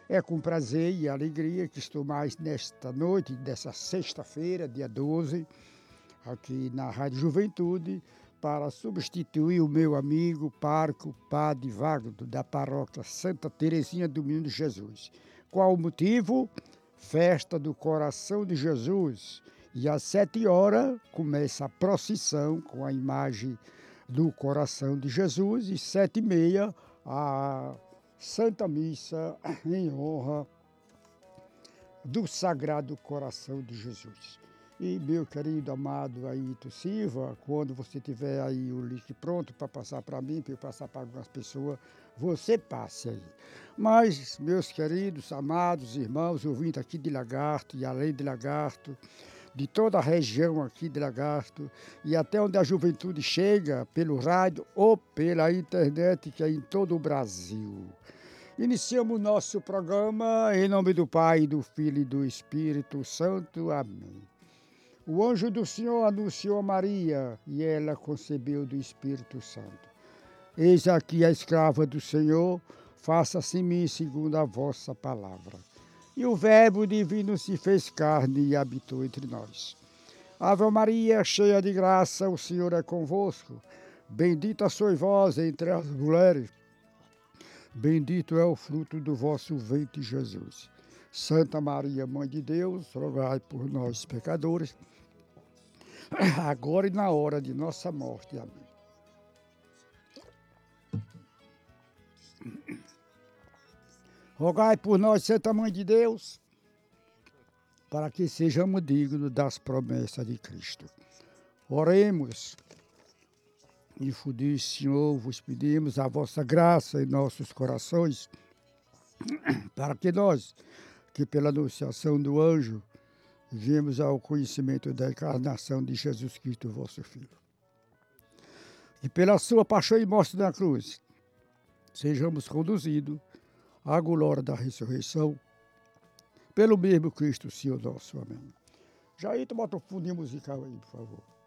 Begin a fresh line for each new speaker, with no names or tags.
É com prazer e alegria que estou mais nesta noite, dessa sexta-feira, dia 12, aqui na Rádio Juventude, para substituir o meu amigo Parco Padre Wagner, da paróquia Santa Teresinha do Menino Jesus. Qual o motivo? Festa do Coração de Jesus. E às 7 horas começa a procissão com a imagem do Coração de Jesus e 7h30 a Santa Missa em honra do Sagrado Coração de Jesus. E meu querido amado Aito Silva, quando você tiver aí o link pronto para passar para mim, para eu passar para algumas pessoas, você passe aí. Mas, meus queridos, amados irmãos, ouvintes aqui de Lagarto e além de Lagarto, de toda a região aqui de Lagarto e até onde a juventude chega, pelo rádio ou pela internet, que é em todo o Brasil. Iniciamos o nosso programa em nome do Pai, do Filho e do Espírito Santo. Amém. O anjo do Senhor anunciou a Maria e ela concebeu do Espírito Santo. Eis aqui a escrava do Senhor, faça-se em mim segundo a vossa palavra. E o Verbo divino se fez carne e habitou entre nós. Ave Maria, cheia de graça, o Senhor é convosco. Bendita sois vós entre as mulheres. Bendito é o fruto do vosso ventre, Jesus. Santa Maria, Mãe de Deus, rogai por nós, pecadores, agora e na hora de nossa morte. Amém. Rogai por nós, Santa Mãe de Deus, para que sejamos dignos das promessas de Cristo. Oremos. E fudis, Senhor, vos pedimos a vossa graça em nossos corações, para que nós, que pela anunciação do anjo, viemos ao conhecimento da encarnação de Jesus Cristo, vosso Filho. E pela sua paixão e morte na cruz, sejamos conduzidos à glória da ressurreição, pelo mesmo Cristo, Senhor nosso. Amém. Jair, bota o fundinho musical aí, por favor.